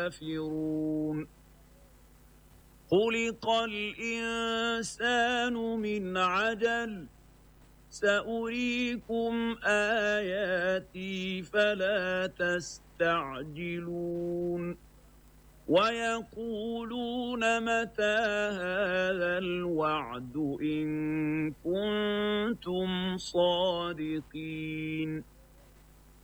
كافرون خلق الإنسان من عجل سأريكم آياتي فلا تستعجلون ويقولون متى هذا الوعد إن كنتم صادقين